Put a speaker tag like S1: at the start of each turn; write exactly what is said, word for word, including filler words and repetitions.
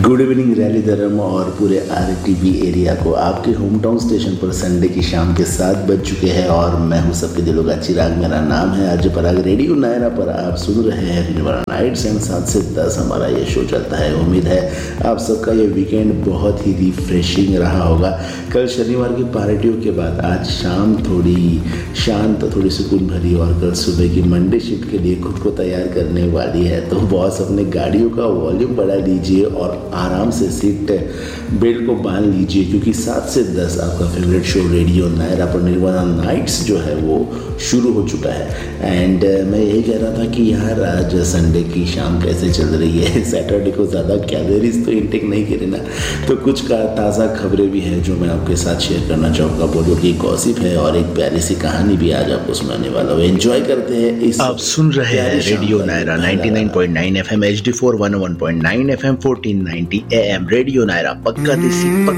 S1: Good evening rally धर्म और पूरे आरटीवी एरिया को। आपके होम टाउन स्टेशन पर संडे की शाम के सात बज चुके हैं और मैं हूं सबके दिलों का चिराग। मेरा नाम है आज पराग। रेडियो नायरा पर आप सुन रहे हैं फिल्मवाला नाइट्स एंड सात से दस हमारा ये शो चलता है। उम्मीद है आप सबका ये वीकेंड बहुत ही रिफ्रेशिंग रहा होगा। कल शनिवार की पार्टियों के बाद आज शाम थोड़ी शांत, थोड़ी सुकून भरी और कल सुबह की मंडे शिफ्ट के लिए खुद को तैयार करने वाली है। तो बॉस अपने गाड़ियों का वॉल्यूम बढ़ा लीजिए और आराम से सीट बेल्ट को बांध लीजिए, क्योंकि सात से दस आपका फेवरेट शो रेडियो नायरा पर निर्वाणा नाइट्स जो है वो शुरू हो चुका है। एंड uh, मैं यही कह रहा था कि यार आज संडे की शाम कैसे चल रही है। सैटरडे को ज़्यादा कैलोरीज तो इनटेक नहीं करें ना, तो कुछ का ताज़ा खबरें भी हैं जो मैं आपके साथ शेयर करना चाहूँगा। बॉलीवुड की गॉसिप है और एक प्यारी सी कहानी भी आज आपको सुनाने वाला हूँ। एंजॉय करते हैं इस
S2: आप सुन रहे हैं radio Naira ninety nine point nine FM, H D four one O one point nine FM, fourteen ninety am. Radio Naira पक्का देसी।